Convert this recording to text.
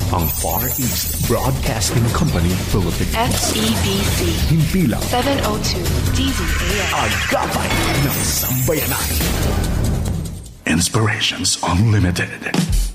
ang Far East Broadcasting Company Philippines. FEBC. Himpilang 702 DZAM. Agapay ng Sambayanan. Inspirations Unlimited.